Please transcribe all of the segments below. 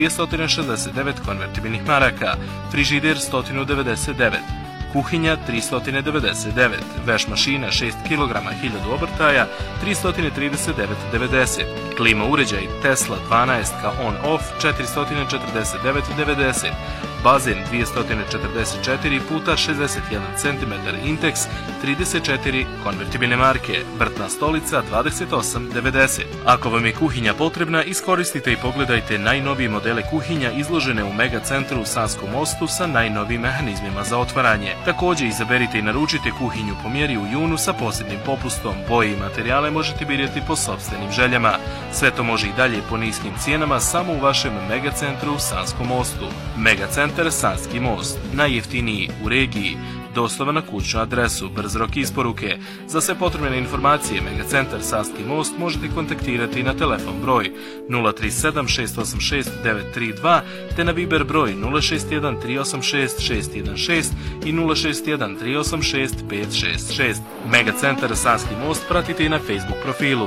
269 konvertibilnih maraka, frižider 199, kuhinja 399, veš mašina 6 kg 1000 obrtaja 339,90, klima uređaj Tesla 12K on-off 449,90, bazen 244 puta 61 cm Intex 34 konvertibilne marke, vrtna stolica 28,90. Ako vam je kuhinja potrebna, iskoristite i pogledajte najnovije modele kuhinja izložene u Mega centru u Sanskom mostu sa najnovijim mehanizmima za otvaranje. Također izaberite i naručite kuhinju po mjeri u junu sa posebnim popustom. Boje i materijale možete birati po sopstvenim željama. Sve to može i dalje po niskim cijenama samo u vašem Mega centru u Sanskom mostu. Mega centar Sanski most, najjeftiniji u regiji. Dostava na kućnu adresu, brz rok isporuke. Za sve potrebne informacije Mega centar Sanski most možete kontaktirati na telefon broj 037 686 932 te na Viber broj 061 386 616 i 061 386 566. Mega centar Sanski most pratite i na Facebook profilu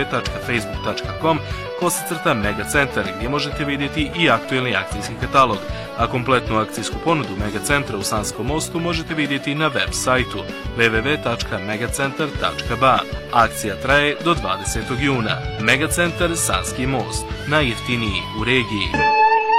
www.facebook.com/Mega centar gdje možete vidjeti i aktuelni akcijski katalog, a kompletnu akcijsku ponudu Mega centra u Sanskom mostu možete vidjeti na web sajtu www.megacentar.ba. Akcija traje do 20. juna. Mega centar Sanski most, najjeftiniji u regiji.